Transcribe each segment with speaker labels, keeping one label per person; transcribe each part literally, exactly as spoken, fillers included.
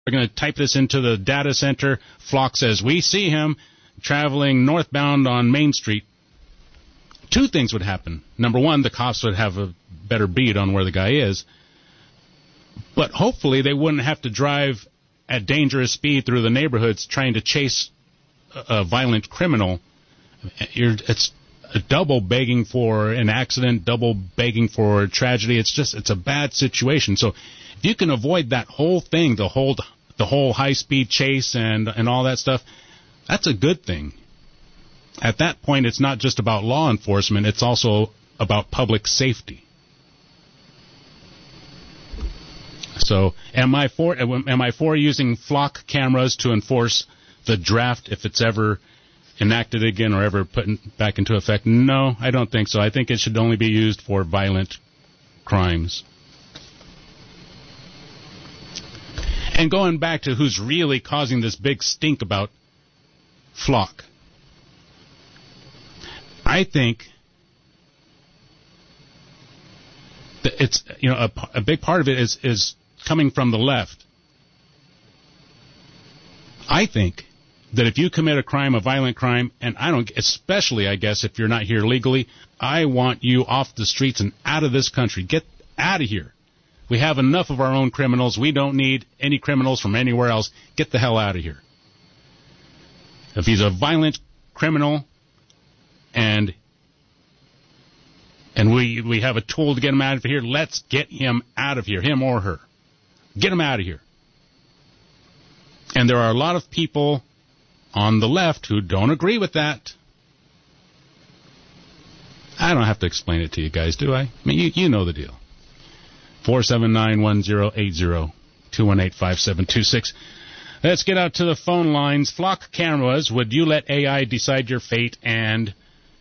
Speaker 1: They're going to type this into the data center. Flock says, we see him traveling northbound on Main Street. Two things would happen. Number one, the cops would have a better bead on where the guy is. But hopefully they wouldn't have to drive at dangerous speed through the neighborhoods trying to chase a, a violent criminal. You're, it's a double begging for an accident, double begging for a tragedy. It's just, it's a bad situation. So if you can avoid that whole thing, the whole, the whole high-speed chase and, and all that stuff, that's a good thing. At that point, it's not just about law enforcement, it's also about public safety. So am I for am I for using flock cameras to enforce the draft if it's ever enacted again or ever put in, back into effect? No, I don't think so. I think it should only be used for violent crimes. And going back to who's really causing this big stink about flock, I think that it's, you know, a, a big part of it is, is coming from the left. I think that if you commit a crime, a violent crime, and I don't, especially, I guess, if you're not here legally, I want you off the streets and out of this country. Get out of here. We have enough of our own criminals. We don't need any criminals from anywhere else. Get the hell out of here. If he's a violent criminal and and we we have a tool to get him out of here, let's get him out of here, him or her. Get him out of here. And there are a lot of people on the left who don't agree with that. I don't have to explain it to you guys, do I? I mean, you, you know the deal. four seven nine, one zero eight zero, two one eight, five seven two six. Let's get out to the phone lines. Flock cameras, would you let A I decide your fate? And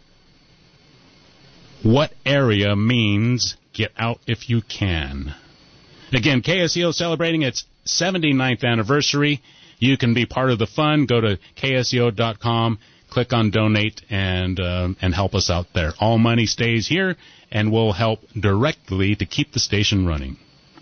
Speaker 1: what area means get out if you can? Again, K S E O celebrating its seventy-ninth anniversary. You can be part of the fun. Go to K S E O dot com, click on donate, and uh, and help us out there. All money stays here, and will help directly to keep the station running.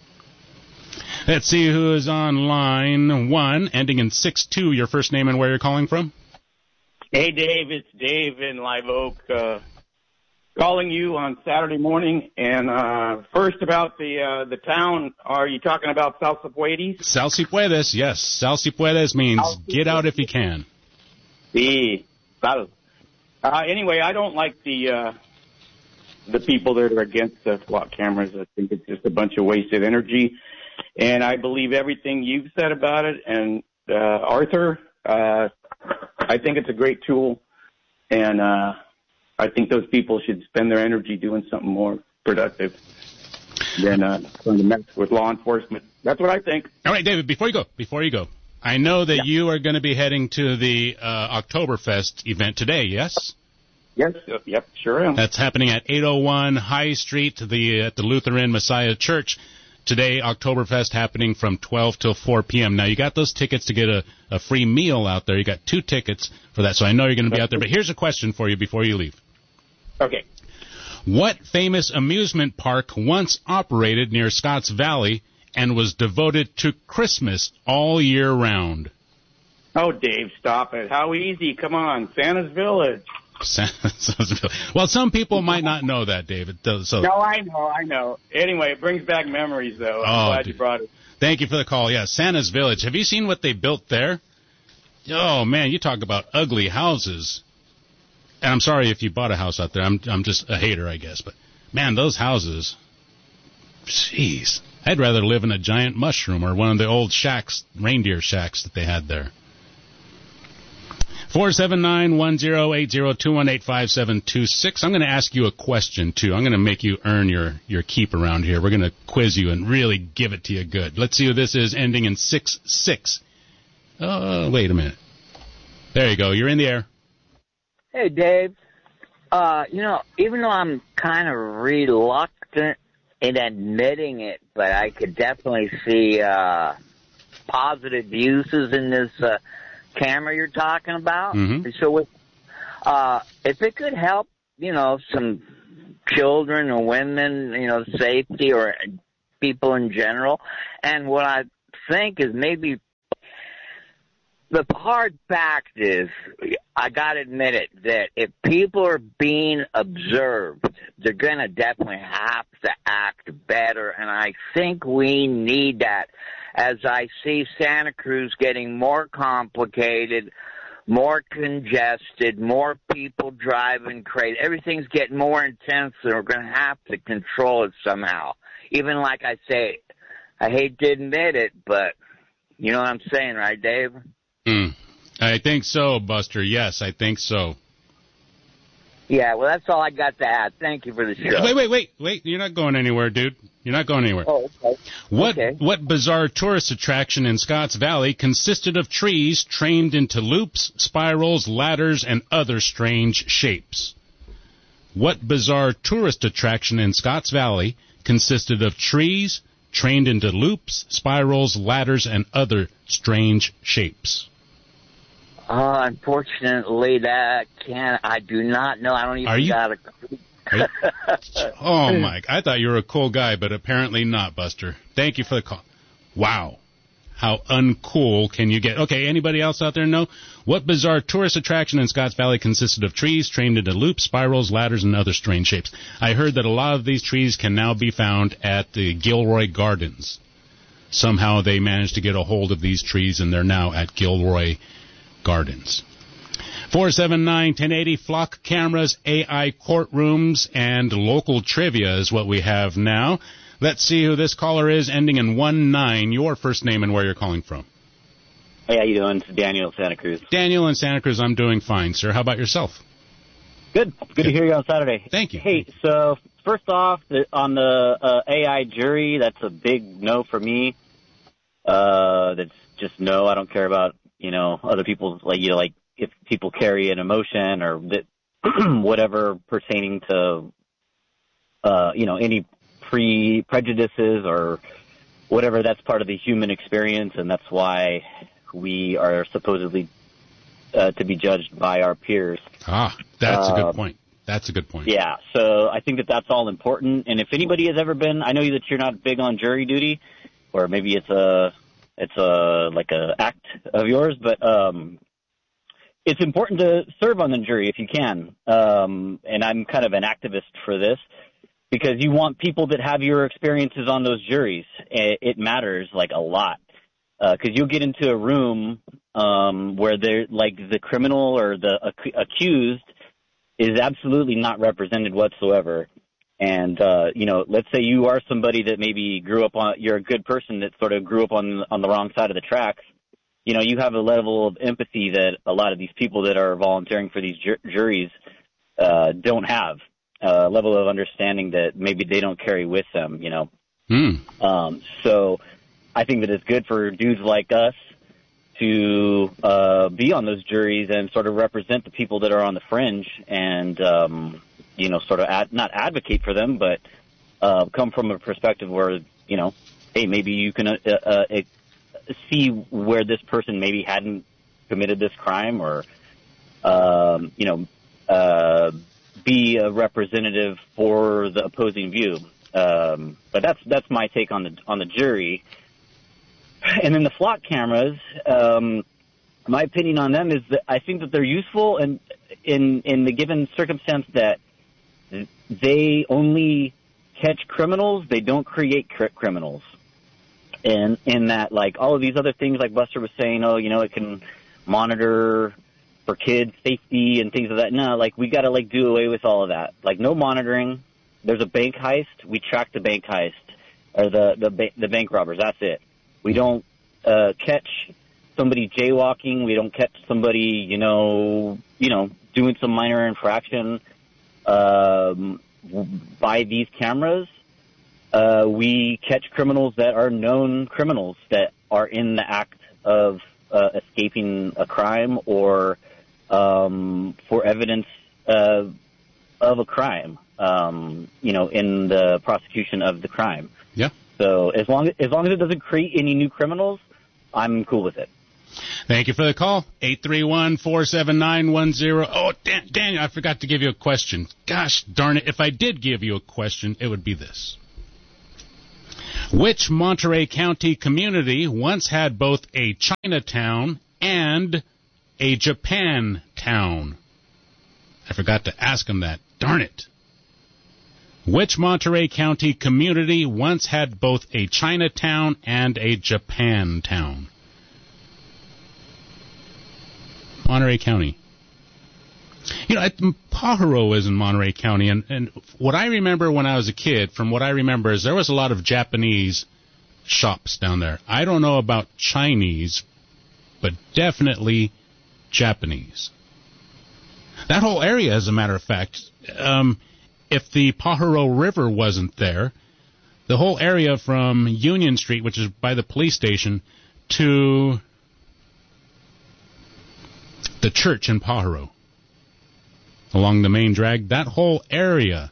Speaker 1: Let's see who is on line one, ending in six two. Your first name and where you're calling from?
Speaker 2: Hey, Dave. It's Dave in Live Oak. Uh, calling you on Saturday morning. And uh, first about the uh, the town, are you talking about Sal Si Puedes?
Speaker 1: Sal Si Puedes, yes. Sal Si Puedes means get out if you can.
Speaker 2: Sí, sal. Uh, anyway, I don't like the uh, the people that are against the flock cameras. I think it's just a bunch of wasted energy. And I believe everything you've said about it. And uh, Arthur, uh, I think it's a great tool. And uh, I think those people should spend their energy doing something more productive than uh, trying to mess with law enforcement. That's what I think.
Speaker 1: All right, David, before you go, before you go, I know that yeah. you are going to be heading to the uh, Oktoberfest event today, yes?
Speaker 2: Yes, uh, yep, sure am.
Speaker 1: That's happening at eight oh one High Street the, at the Lutheran Messiah Church. Today, Oktoberfest happening from twelve till four p.m. Now, you got those tickets to get a, a free meal out there. You got two tickets for that, so I know you're going to be out there. But here's a question for you before you leave.
Speaker 2: Okay.
Speaker 1: What famous amusement park once operated near Scotts Valley and was devoted to Christmas all year round?
Speaker 2: Oh, Dave, stop it. How easy. Come on. Santa's Village.
Speaker 1: Well, some people might not know that, David. So
Speaker 2: no, I know, I know. Anyway, it brings back memories, though. I'm
Speaker 1: oh,
Speaker 2: glad
Speaker 1: dude.
Speaker 2: you brought it.
Speaker 1: Thank you for the call. Yeah, Santa's Village. Have you seen what they built there? Oh, man, you talk about ugly houses. And I'm sorry if you bought a house out there. I'm I'm just a hater, I guess. But, man, those houses, jeez. I'd rather live in a giant mushroom or one of the old shacks, reindeer shacks that they had there. four seven nine, one zero eight zero, two one eight, five seven two six. I'm going to ask you a question, too. I'm going to make you earn your, your keep around here. We're going to quiz you and really give it to you good. Let's see who this is, ending in six six. Oh, wait a minute. There you go. You're in the air.
Speaker 3: Hey, Dave. Uh, you know, even though I'm kind of reluctant in admitting it, but I could definitely see uh, positive uses in this uh camera you're talking about.
Speaker 1: Mm-hmm.
Speaker 3: So with, uh, if it could help, you know, some children or women, you know, safety or people in general, and what I think is maybe the hard fact is, I gotta admit it, that if people are being observed, they're gonna definitely have to act better, and I think we need that. As I see Santa Cruz getting more complicated, more congested, more people driving crazy, everything's getting more intense, and we're gonna have to control it somehow. Even like I say, I hate to admit it, but you know what I'm saying, right, Dave?
Speaker 1: Mm. I think so, Buster. Yes, I think so.
Speaker 3: Yeah, well, that's all I got to add. Thank you for the show.
Speaker 1: Wait, wait, wait, wait. You're not going anywhere, dude. You're not going anywhere.
Speaker 3: Oh, okay.
Speaker 1: What,
Speaker 3: okay.
Speaker 1: what bizarre tourist attraction in Scotts Valley consisted of trees trained into loops, spirals, ladders, and other strange shapes? What bizarre tourist attraction in Scotts Valley consisted of trees trained into loops, spirals, ladders, and other strange shapes?
Speaker 3: Uh, unfortunately, that can I do not know. I don't even
Speaker 1: Are you,
Speaker 3: got a.
Speaker 1: you, oh my! I thought you were a cool guy, but apparently not, Buster. Thank you for the call. Wow, how uncool can you get? Okay, anybody else out there know what bizarre tourist attraction in Scotts Valley consisted of trees trained into loops, spirals, ladders, and other strange shapes? I heard that a lot of these trees can now be found at the Gilroy Gardens. Somehow they managed to get a hold of these trees, and they're now at Gilroy Gardens. four seven nine, ten eighty, flock cameras, A I courtrooms, and local trivia is what we have now. Let's see who this caller is, ending in one nine. Your first name and where you're calling from.
Speaker 4: Hey, how you doing? It's Daniel in Santa Cruz.
Speaker 1: Daniel in Santa Cruz, I'm doing fine, sir. How about yourself?
Speaker 4: Good. Good, Good. to hear you on Saturday.
Speaker 1: Thank you.
Speaker 4: Hey, so first off, the, on the uh, A I jury, that's a big no for me. Uh, that's just no. I don't care about, you know, other people's, like, you know, like if people carry an emotion or that whatever pertaining to, uh, you know, any pre prejudices or whatever, that's part of the human experience, and that's why we are supposedly uh, to be judged by our peers.
Speaker 1: Ah, that's uh, a good point. That's a good point.
Speaker 4: Yeah, so I think that that's all important. And if anybody has ever been, I know that you're not big on jury duty, or maybe it's a it's a like a act of yours, but um, it's important to serve on the jury if you can. Um, and I'm kind of an activist for this, because you want people that have your experiences on those juries. It matters, like, a lot. Because uh, you'll get into a room um, where they're, like, the criminal or the ac- accused is absolutely not represented whatsoever. And, uh, you know, let's say you are somebody that maybe grew up on, you're a good person that sort of grew up on on the wrong side of the tracks. You know, you have a level of empathy that a lot of these people that are volunteering for these ju- juries uh, don't have. A level of understanding that maybe they don't carry with them, you know.
Speaker 1: Mm.
Speaker 4: Um, so I think that it's good for dudes like us to uh, be on those juries and sort of represent the people that are on the fringe and, um, you know, sort of ad- not advocate for them, but uh, come from a perspective where, you know, hey, maybe you can uh, uh, see where this person maybe hadn't committed this crime, or, um, you know, uh, be a representative for the opposing view. Um, but that's that's my take on the on the jury. And then the flock cameras, um, my opinion on them is that I think that they're useful in in in the given circumstance that they only catch criminals, they don't create cr- criminals. And in that, like, all of these other things, like Buster was saying, oh, you know, it can monitor for kids' safety and things of that. No, like, we got to, like, do away with all of that. Like, no monitoring. There's a bank heist. We track the bank heist, or the the, ba- the bank robbers. That's it. We don't uh, catch somebody jaywalking. We don't catch somebody, you know, you know, doing some minor infraction um, by these cameras. Uh, we catch criminals that are known criminals that are in the act of uh, escaping a crime or um, for evidence uh, of a crime, um, you know, in the prosecution of the crime.
Speaker 1: Yeah.
Speaker 4: So as long as, as long as it doesn't create any new criminals, I'm cool with it.
Speaker 1: Thank you for the call. eight three one, four seven nine, one zero. Oh, Dan- Daniel, I forgot to give you a question. Gosh darn it. If I did give you a question, it would be this. Which Monterey County community once had both a Chinatown and a Japan town. I forgot to ask him that. Darn it. Which Monterey County community once had both a Chinatown and a Japan town? Monterey County. You know, Pajaro is in Monterey County, and, and what I remember when I was a kid, from what I remember, is there was a lot of Japanese shops down there. I don't know about Chinese, but definitely Japanese. That whole area, as a matter of fact, um, if the Pajaro River wasn't there, the whole area from Union Street, which is by the police station, to the church in Pajaro, along the main drag, that whole area,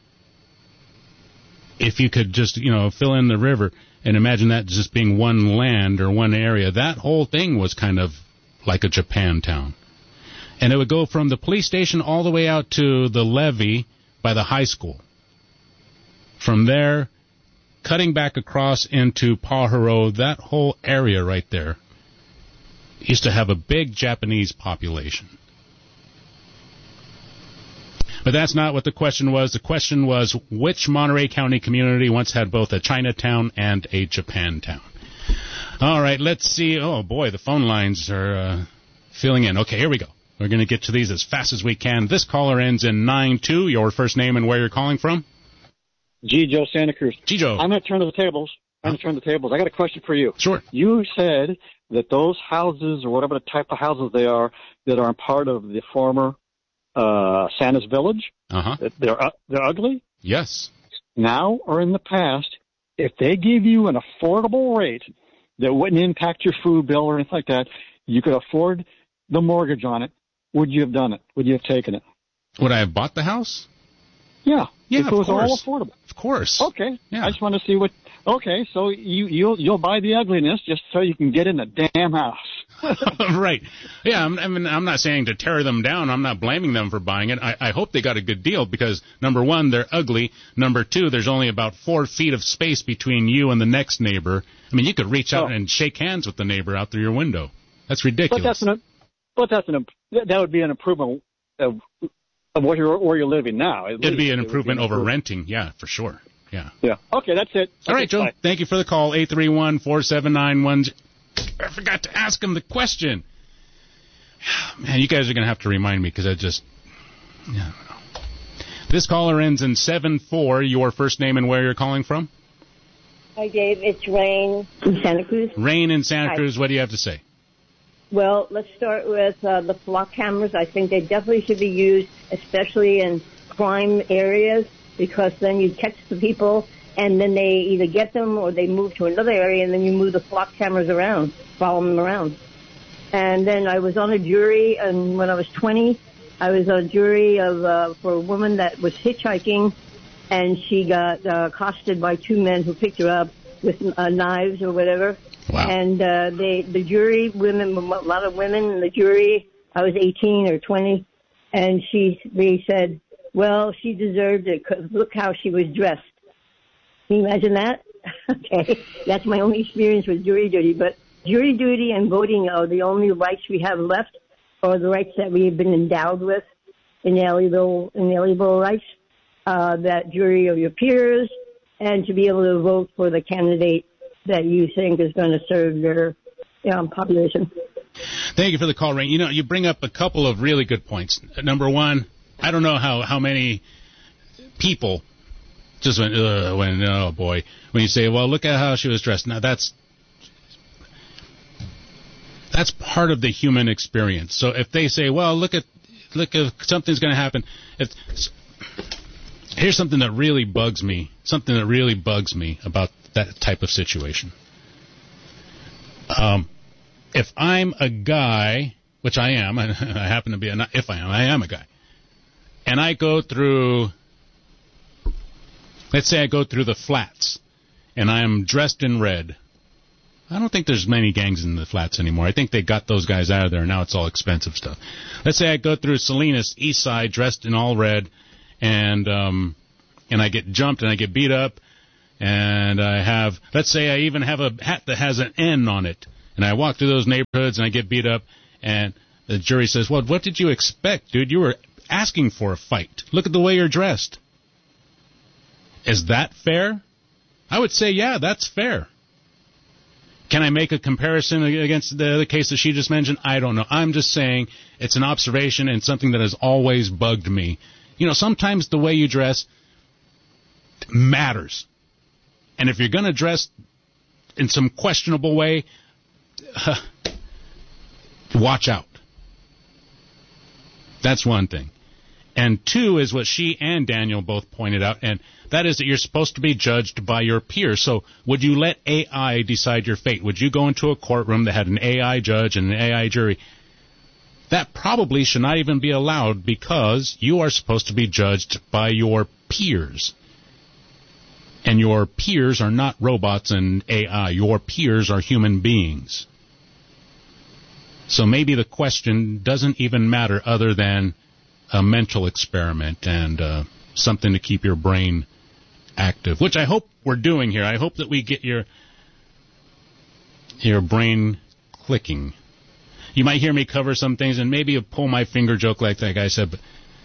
Speaker 1: if you could just, you know, fill in the river and imagine that just being one land or one area, that whole thing was kind of like a Japan town. And it would go from the police station all the way out to the levee by the high school. From there, cutting back across into Pajaro, that whole area right there used to have a big Japanese population. But that's not what the question was. The question was, which Monterey County community once had both a Chinatown and a Japantown? All right, let's see. Oh, boy, the phone lines are uh, filling in. Okay, here we go. We're going to get to these as fast as we can. This caller ends in nine two. Your first name and where you're calling from?
Speaker 5: Gijo, Santa Cruz.
Speaker 1: Gijo.
Speaker 5: I'm going to turn to the tables. I'm going to turn to the tables. I got a question for you.
Speaker 1: Sure.
Speaker 5: You said that those houses, or whatever the type of houses they are, that are part of the former uh, Santa's Village,
Speaker 1: uh-huh.
Speaker 5: they're uh, they're ugly?
Speaker 1: Yes.
Speaker 5: Now or in the past, if they give you an affordable rate that wouldn't impact your food bill or anything like that, you could afford the mortgage on it, would you have done it? Would you have taken it?
Speaker 1: Would I have bought the house?
Speaker 5: Yeah.
Speaker 1: Yeah,
Speaker 5: if it
Speaker 1: of
Speaker 5: was
Speaker 1: course.
Speaker 5: all affordable.
Speaker 1: Of course.
Speaker 5: Okay.
Speaker 1: Yeah.
Speaker 5: I just want to see what. Okay, so you you'll you'll buy the ugliness just so you can get in the damn house.
Speaker 1: Right. Yeah. I'm, I mean, I'm not saying to tear them down. I'm not blaming them for buying it. I, I hope they got a good deal because number one, they're ugly. Number two, there's only about four feet of space between you and the next neighbor. I mean, you could reach out
Speaker 5: oh.
Speaker 1: and shake hands with the neighbor out through your window. That's ridiculous.
Speaker 5: But that's an but that's an that would be an improvement of of what you're where you're living now.
Speaker 1: It'd least. be an improvement be an over improvement. renting. Yeah, for sure. Yeah.
Speaker 5: Yeah. Okay, that's it.
Speaker 1: All
Speaker 5: okay,
Speaker 1: right, Joe.
Speaker 5: Bye.
Speaker 1: Thank you for the call. eight three one, four seven nine, one. I forgot to ask him the question. Man, you guys are going to have to remind me because I just... Yeah. This caller ends in seven four. Your first name and where you're calling from?
Speaker 6: Hi, Dave. It's Rain in Santa Cruz.
Speaker 1: Rain in Santa
Speaker 6: Hi.
Speaker 1: Cruz. What do you have to say?
Speaker 6: Well, let's start with uh, the flock cameras. I think they definitely should be used, especially in crime areas, because then you catch the people, and then they either get them or they move to another area, and then you move the flock cameras around, follow them around. And then I was on a jury, and when I was twenty, I was on a jury of uh, for a woman that was hitchhiking, and she got uh, accosted by two men who picked her up with uh, knives or whatever.
Speaker 1: Wow.
Speaker 6: And uh, they, the jury, women, a lot of women in the jury. I was eighteen or twenty, and she, they said, well, she deserved it because look how she was dressed. Can you imagine that? Okay, that's my only experience with jury duty. But jury duty and voting are the only rights we have left, or the rights that we have been endowed with, inalienable, inalienable rights. Uh, that jury of your peers, and to be able to vote for the candidate that you think is going to serve your um, population.
Speaker 1: Thank you for the call, Rain. You know, you bring up a couple of really good points. Number one, I don't know how, how many people just went, uh, went, oh boy, when you say, well, look at how she was dressed. Now that's, that's part of the human experience. So if they say, well, look at, look if something's going to happen. If, here's something that really bugs me, something that really bugs me about that type of situation. Um, if I'm a guy, which I am, I, I happen to be, a, if I am, I am a guy, and I go through, let's say I go through the flats, and I am dressed in red. I don't think there's many gangs in the flats anymore. I think they got those guys out of there, and now it's all expensive stuff. Let's say I go through Salinas, East Side, dressed in all red, and um, and I get jumped and I get beat up, and I have, let's say I even have a hat that has an N on it, and I walk through those neighborhoods and I get beat up, and the jury says, well, what did you expect, dude? You were asking for a fight. Look at the way you're dressed. Is that fair? I would say, yeah, that's fair. Can I make a comparison against the, the case that she just mentioned? I don't know. I'm just saying it's an observation and something that has always bugged me. You know, sometimes the way you dress matters. And if you're going to dress in some questionable way, uh, watch out. That's one thing. And two is what she and Daniel both pointed out, and that is that you're supposed to be judged by your peers. So would you let A I decide your fate? Would you go into a courtroom that had an A I judge and an A I jury? That probably should not even be allowed because you are supposed to be judged by your peers. And your peers are not robots and A I. Your peers are human beings. So maybe the question doesn't even matter other than a mental experiment and uh, something to keep your brain active, which I hope we're doing here. I hope that we get your your brain clicking. You might hear me cover some things and maybe a pull my finger joke like that guy said, but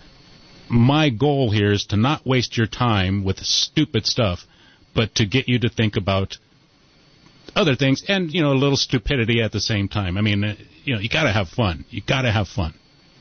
Speaker 1: my goal here is to not waste your time with stupid stuff, but to get you to think about other things and, you know, a little stupidity at the same time. I mean, uh, you know, you got to have fun. You got to have fun.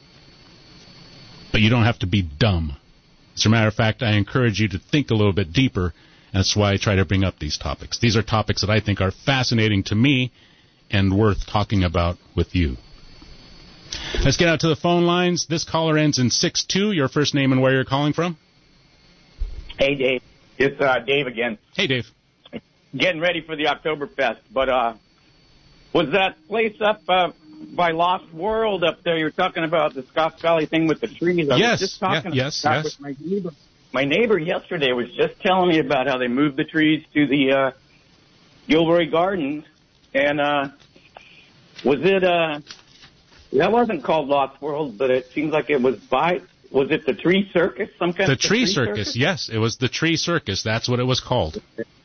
Speaker 1: But you don't have to be dumb. As a matter of fact, I encourage you to think a little bit deeper. That's why I try to bring up these topics. These are topics that I think are fascinating to me and worth talking about with you. Let's get out to the phone lines. This caller ends in six two. Your first name and where you're calling from?
Speaker 2: Hey, Dave. It's uh, Dave again.
Speaker 1: Hey, Dave.
Speaker 2: Getting ready for the Oktoberfest. But uh, was that place up uh, by Lost World up there? You were talking about the Scotts Valley thing with the trees. I
Speaker 1: yes.
Speaker 2: was just talking
Speaker 1: yeah, yes,
Speaker 2: about
Speaker 1: yes.
Speaker 2: with my neighbor. My neighbor yesterday was just telling me about how they moved the trees to the uh, Gilroy Gardens. And uh, was it, uh, that wasn't called Lost World, but it seems like it was by, was it the Tree Circus? Some kind
Speaker 1: the
Speaker 2: of
Speaker 1: tree,
Speaker 2: tree
Speaker 1: circus.
Speaker 2: circus?
Speaker 1: Yes, it was the Tree Circus. That's what it was called.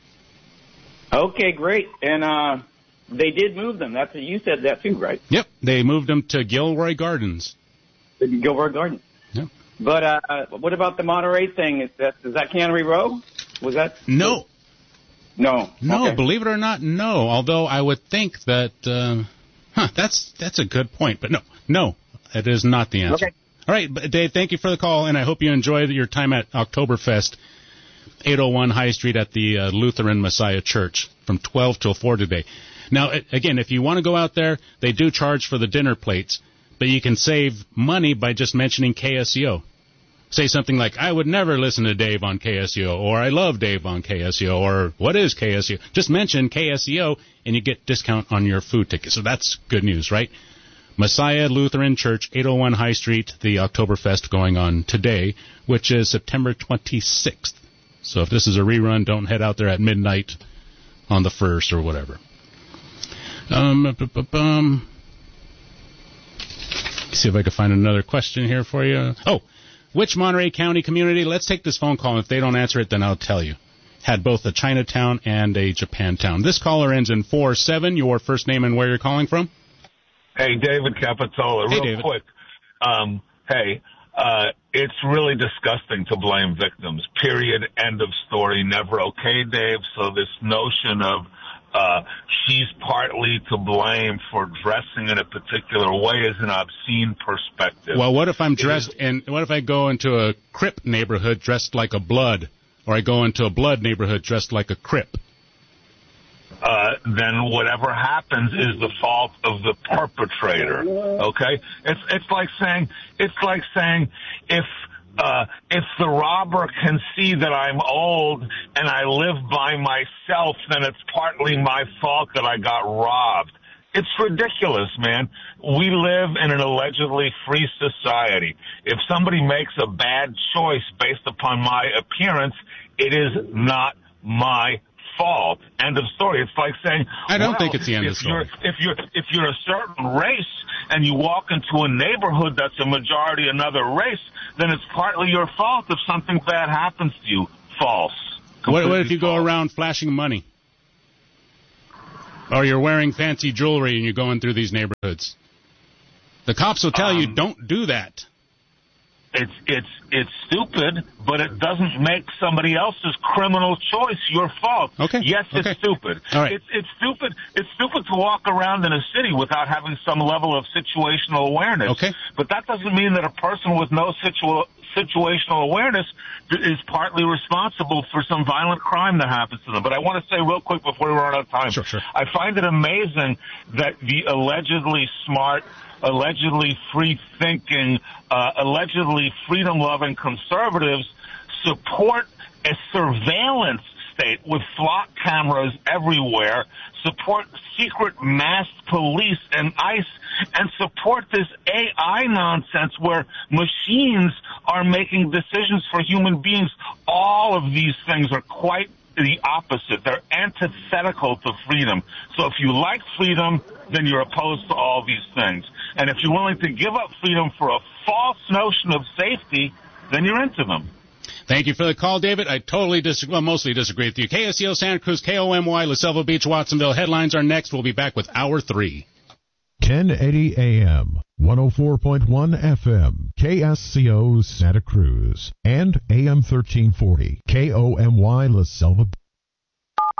Speaker 2: Okay, great. And uh, they did move them. That's you said that too, right?
Speaker 1: Yep, they moved them to Gilroy Gardens.
Speaker 2: The Gilroy Gardens.
Speaker 1: Yep.
Speaker 2: But uh, what about the Monterey thing? Is that is that Cannery Row? Was that?
Speaker 1: No.
Speaker 2: No.
Speaker 1: No,
Speaker 2: okay.
Speaker 1: believe it or not, no. Although I would think that, uh, huh, that's that's a good point. But no, no, that is not the answer.
Speaker 2: Okay.
Speaker 1: All right, but Dave, thank you for the call, and I hope you enjoyed your time at Oktoberfest, eight oh one High Street at the uh, Lutheran Messiah Church from twelve till four today. Now, again, if you want to go out there, they do charge for the dinner plates, but you can save money by just mentioning K S E O. Say something like, I would never listen to Dave on K S E O, or I love Dave on K S E O, or what is K S E O? Just mention K S E O, and you get discount on your food ticket. So that's good news, right? Messiah Lutheran Church, eight oh one High Street, the Oktoberfest going on today, which is September twenty-sixth. So if this is a rerun, don't head out there at midnight on the first or whatever. Um, um, see if I can find another question here for you. Oh, which Monterey County community? Let's take this phone call. If they don't answer it, then I'll tell you. Had both a Chinatown and a Japantown. This caller ends in four seven. Your first name and where you're calling from?
Speaker 7: Hey, David Capitola.
Speaker 1: Hey,
Speaker 7: Real
Speaker 1: David.
Speaker 7: quick. Um, hey, uh, it's really disgusting to blame victims. Period. End of story. Never okay, Dave. So this notion of uh, she's partly to blame for dressing in a particular way is an obscene perspective.
Speaker 1: Well, what if I'm dressed in, what if I go into a Crip neighborhood dressed like a Blood, or I go into a Blood neighborhood dressed like a Crip?
Speaker 7: Uh, then whatever happens is the fault of the perpetrator. Okay? It's, it's like saying, it's like saying if, Uh, if the robber can see that I'm old and I live by myself, then it's partly my fault that I got robbed. It's ridiculous, man. We live in an allegedly free society. If somebody makes a bad choice based upon my appearance, it is not my fault. End of story. It's like saying,
Speaker 1: I don't
Speaker 7: well,
Speaker 1: think it's the end
Speaker 7: if
Speaker 1: of the story.
Speaker 7: You're, if you're if you're a certain race and you walk into a neighborhood that's a majority another race, then it's partly your fault if something bad happens to you. False.
Speaker 1: What, what if
Speaker 7: Completely
Speaker 1: you go
Speaker 7: false.
Speaker 1: around flashing money? Or you're wearing fancy jewelry and you're going through these neighborhoods. The cops will tell um, you, don't do that.
Speaker 7: It's it's it's stupid, but it doesn't make somebody else's criminal choice your fault.
Speaker 1: Okay.
Speaker 7: Yes, it's
Speaker 1: okay.
Speaker 7: stupid.
Speaker 1: All right.
Speaker 7: It's it's stupid. It's stupid to walk around in a city without having some level of situational awareness.
Speaker 1: Okay.
Speaker 7: But that doesn't mean that a person with no situa- situational awareness is partly responsible for some violent crime that happens to them. But I want to say real quick before we run out of time.
Speaker 1: Sure, sure.
Speaker 7: I find it amazing that the allegedly smart, allegedly free-thinking, uh, allegedly freedom-loving conservatives support a surveillance state with flock cameras everywhere, support secret masked police and ICE, and support this A I nonsense where machines are making decisions for human beings. All of these things are quite the opposite. They're antithetical to freedom. So if you like freedom, then you're opposed to all these things. And if you're willing to give up freedom for a false notion of safety, then you're into them.
Speaker 1: Thank you for the call, David. I totally disagree, well, mostly disagree with you. K S E O Santa Cruz, K O M Y, La Selva Beach, Watsonville. Headlines are next. We'll be back with Hour three.
Speaker 8: ten eighty A M, one oh four point one F M, K S C O Santa Cruz, and A M thirteen forty, K O M Y, La Selva Beach.